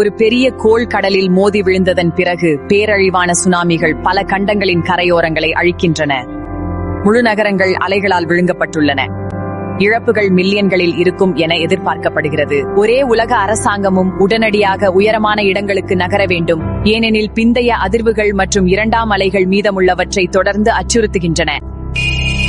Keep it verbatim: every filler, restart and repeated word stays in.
ஒரு பெரிய கோள் கடலில் மோதி விழுந்ததன் பிறகு பேரழிவான சுனாமிகள் பல கண்டங்களின் கரையோரங்களை அழிக்கின்றன. முழு நகரங்கள் அலைகளால் விழுங்கப்பட்டுள்ளன. இழப்புகள் மில்லியன்களில் இருக்கும் என எதிர்பார்க்கப்படுகிறது. ஒரே உலக அரசாங்கமும் உடனடியாக உயரமான இடங்களுக்கு நகர வேண்டும், ஏனெனில் பிந்தைய அதிர்வுகள் மற்றும் இரண்டாம் அலைகள் மீதமுள்ளவற்றை தொடர்ந்து அச்சுறுத்துகின்றன.